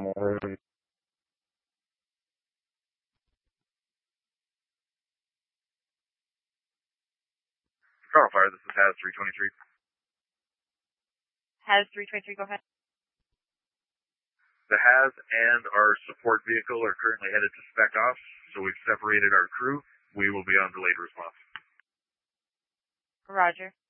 Colonel Fire, this is HAZ 323. HAZ 323, go ahead. The HAZ and our support vehicle are currently headed to spec ops, so we've separated our crew. We will be on delayed response. Roger.